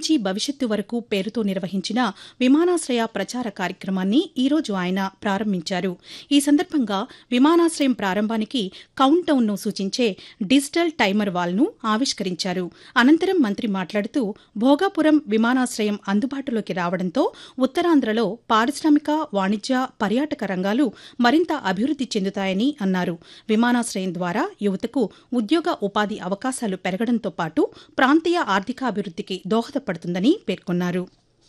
నుంచి భవిష్యత్తు వరకు పేరుతో నిర్వహించిన విమానాశ్రయ ప్రచార కార్యక్రమాన్ని ఈరోజు ఆయన ప్రారంభించారు. ఈ సందర్భంగా విమానాశ్రయం ప్రారంభానికి కౌంట్ డౌన్ను సూచించే డిజిటల్ టైమర్ వాల్ను ఆవిష్కరించారు. అనంతరం మంత్రి మాట్లాడుతూ భోగాపురం విమానాశ్రయం అందుబాటులోకి రావడంతో ఉత్తరాంధ్రలో పారిశ్రామిక, వాణిజ్య, పర్యాటక రంగాలు మరింత అభివృద్ది చెందుతాయని అన్నారు. విమానాశ్రయం ద్వారా యువతకు ఉద్యోగ ఉపాధి అవకాశాలు పెరగడంతో పాటు ప్రాంతీయ ఆర్థికాభివృద్దికి దోహదపడుతుందని పేర్కొన్నారు.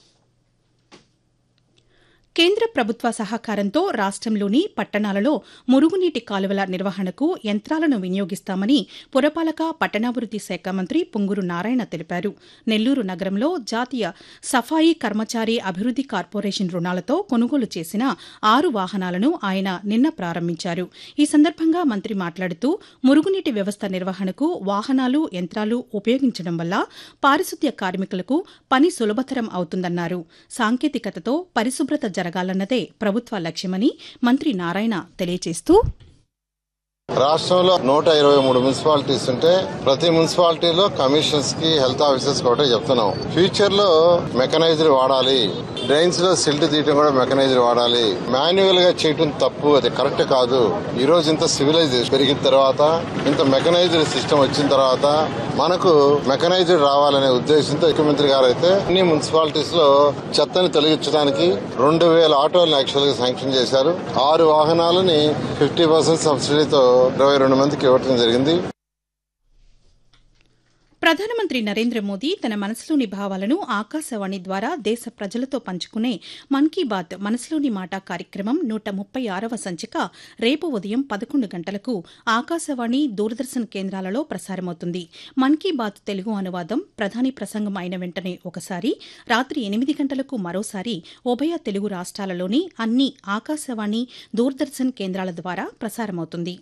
కేంద్ర ప్రభుత్వ సహకారంతో రాష్ట్రంలోని పట్టణాలలో మురుగునీటి కాలువల నిర్వహణకు యంత్రాలను వినియోగిస్తామని పురపాలక, పట్టణాభివృద్ది శాఖ మంత్రి పొంగూరు నారాయణ తెలిపారు. నెల్లూరు నగరంలో జాతీయ సఫాయి కర్మచారి అభివృద్ది కార్పొరేషన్ రుణాలతో కొనుగోలు చేసిన 6 వాహనాలను ఆయన నిన్న ప్రారంభించారు. ఈ సందర్భంగా మంత్రి మాట్లాడుతూ మురుగునీటి వ్యవస్థ నిర్వహణకు వాహనాలు, యంత్రాలు ఉపయోగించడం వల్ల పారిశుద్ధ్య కార్మికులకు పని సులభతరం అవుతుందన్నారు. సాంకేతికతతో పరిశుభ్రత జరగాలన్నదే ప్రభుత్వ లక్ష్యమని మంత్రి నారాయణ తెలియజేస్తూ, రాష్ట్రంలో 123 మున్సిపాలిటీస్ ఉంటే ప్రతి మున్సిపాలిటీలో కమిషన్స్ కి, హెల్త్ ఆఫీసర్స్ ఒకటే చెప్తున్నాం. ఫ్యూచర్ లో మెకనైజ్డ్ వాడాలి. డ్రైన్స్ లో సిల్ట్ తీయడం కూడా మెకనైజ్డ్ వాడాలి. మాన్యువల్ గా చేయడం తప్పు, అది కరెక్ట్ కాదు. ఈ రోజు ఇంత సివిలైజేషన్ పెరిగిన తర్వాత, ఇంత మెకనైజ్డ్ సిస్టమ్ వచ్చిన తర్వాత మనకు మెకనైజ్డ్ రావాలనే ఉద్దేశంతో ముఖ్యమంత్రి గారు అయితే అన్ని మున్సిపాలిటీస్ లో చెత్తని తొలగించడానికి 2000 ఆటోలను యాక్చువల్ గా శాంక్షన్ చేశారు. 6 వాహనాలని 50% సబ్సిడీతో 22 మందికి ఇవ్వడం జరిగింది. ప్రధానమంత్రి నరేంద్ర మోదీ తన మనసులోని భావాలను ఆకాశవాణి ద్వారా దేశ ప్రజలతో పంచుకునే మన్ కీ బాత్ మనసులోని మాట కార్యక్రమం 136వ సంచిక రేపు ఉదయం 11 గంటలకు ఆకాశవాణి, దూరదర్శన్ కేంద్రాలలో ప్రసారమవుతుంది. మన్ కీ బాత్ తెలుగు అనువాదం ప్రధాని ప్రసంగం అయిన వెంటనే ఒకసారి, రాత్రి 8 గంటలకు మరోసారి ఉభయ తెలుగు రాష్ట్రాలలోని అన్ని ఆకాశవాణి, దూరదర్శన్ కేంద్రాల ద్వారా ప్రసారమవుతుంది.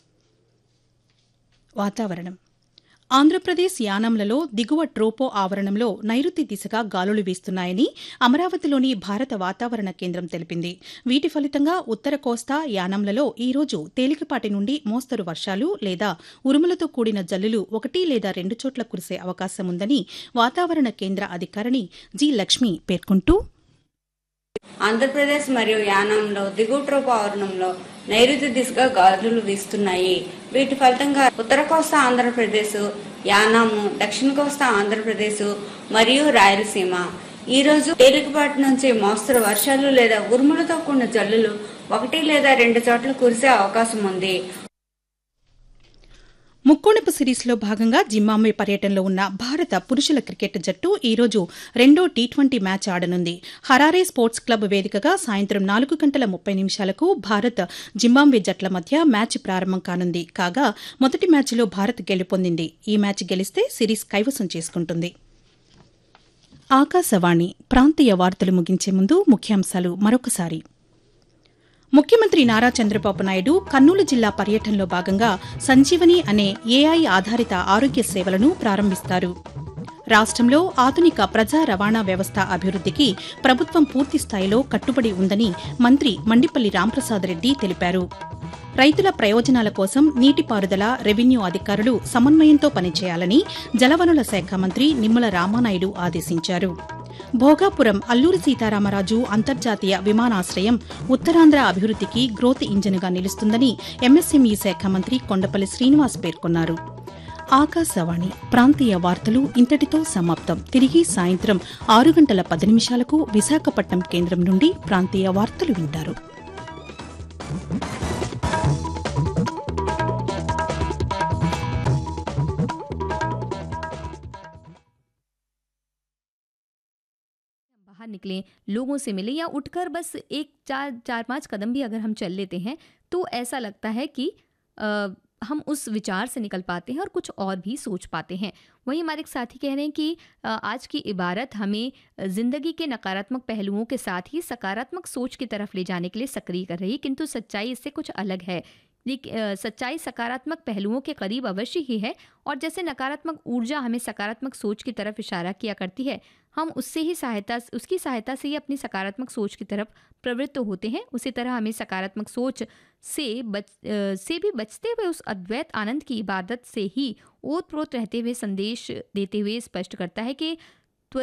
వాతావరణం. ఆంధ్రప్రదేశ్ యానాంలలో దిగువ ట్రోపో ఆవరణంలో నైరుతి దిశగా గాలులు వీస్తున్నాయని అమరావతిలోని భారత వాతావరణ కేంద్రం తెలిపింది. వీటి ఫలితంగా ఉత్తర కోస్తా, యానాంలలో ఈ రోజు తేలికపాటి నుండి మోస్తరు వర్షాలు లేదా ఉరుములతో కూడిన జల్లులు 1 లేదా 2 చోట్ల కురిసే అవకాశం ఉందని వాతావరణ కేంద్ర అధికారిణి జి లక్ష్మి పేర్కొంటూ, ఆంధ్రప్రదేశ్ మరియు యానాంలో దిగువ ట్రోపో ఆవరణంలో నైరుతి దిశగా గాలులు వీస్తున్నాయి. వీటి ఫలితంగా ఉత్తర కోస్తా ఆంధ్రప్రదేశ్, యానాము, దక్షిణ కోస్తా ఆంధ్రప్రదేశ్ మరియు రాయలసీమ ఈ రోజు తేలికపాటి నుంచి మోస్తరు వర్షాలు లేదా ఉరుములతో కూడిన జల్లులు 1 లేదా 2 చోట్ల కురిసే అవకాశం ఉంది. ముక్కోణపు సిరీస్లో భాగంగా జింబాబ్వే పర్యటనలో ఉన్న భారత పురుషుల క్రికెట్ జట్టు ఈ రోజు 2వ T20 match ఆడనుంది. Harare sports club వేదికగా సాయంత్రం 4:30 భారత్, జింబాబ్వే జట్ల మధ్య మ్యాచ్ ప్రారంభం కానుంది. కాగా మొదటి మ్యాచ్లో భారత్ గెలుపొందింది. ఈ మ్యాచ్ గెలిస్తే సిరీస్ కైవసం చేసుకుంటుంది. ఆకాశవాణి ప్రాంతీయ వార్తలు ముగించే ముందు ముఖ్యాంశాలు మరొకసారి. ముఖ్యమంత్రి నారా చంద్రబాబు నాయుడు కర్నూలు జిల్లా పర్యటనలో భాగంగా సంజీవని అనే ఏఐ ఆధారిత ఆరోగ్య సేవలను ప్రారంభిస్తారు. రాష్ట్రంలో ఆధునిక ప్రజా రవాణా వ్యవస్థ అభివృద్దికి ప్రభుత్వం పూర్తిస్థాయిలో కట్టుబడి ఉందని మంత్రి మండిపల్లి రాంప్రసాద్ రెడ్డి తెలిపారు. రైతుల ప్రయోజనాల కోసం నీటిపారుదల, రెవెన్యూ అధికారులు సమన్వయంతో పనిచేయాలని జలవనరుల శాఖ మంత్రి నిమ్మల రామానాయుడు ఆదేశించారు. భోగాపురం అల్లూరి సీతారామరాజు అంతర్జాతీయ విమానాశ్రయం ఉత్తరాంధ్ర అభివృద్దికి గ్రోత్ ఇంజిన్గా నిలుస్తుందని ఎంఎస్ఎంఈ శాఖ మంత్రి కొండపల్లి శ్రీనివాస్ పేర్కొన్నారు. ఆకాశవాణి ప్రాంతీయ వార్తలు ఇంతటితో సమాప్తం. తిరిగి సాయంత్రం 6:10 విశాఖపట్నం కేంద్రం నుండి ప్రాంతీయ వార్తలు వింటారు. बाहर निकलें, लोगों से मिले या उठकर बस 4-5 कदम भी अगर हम चल लेते हैं तो ऐसा लगता है कि हम उस विचार से निकल पाते हैं और कुछ और भी सोच पाते हैं। वहीं हमारे एक साथी कह रहे हैं कि आज की इबारत हमें ज़िंदगी के नकारात्मक पहलुओं के साथ ही सकारात्मक सोच की तरफ ले जाने के लिए सक्रिय कर रही है, किंतु सच्चाई इससे कुछ अलग है। सच्चाई सकारात्मक पहलुओं के करीब अवश्य ही है और जैसे नकारात्मक ऊर्जा हमें सकारात्मक सोच की तरफ इशारा किया करती है, हम उसकी सहायता से ही अपनी सकारात्मक सोच की तरफ प्रवृत्त होते हैं। उसी तरह हमें सकारात्मक सोच से भी बचते हुए उस अद्वैत आनंद की इबादत से ही ओतप्रोत रहते हुए संदेश देते हुए स्पष्ट करता है कि